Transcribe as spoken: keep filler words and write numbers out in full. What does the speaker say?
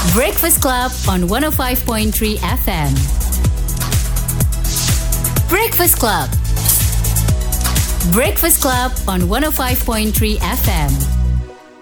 Breakfast Club on one oh five point three F M. Breakfast Club. Breakfast Club on one oh five point three F M.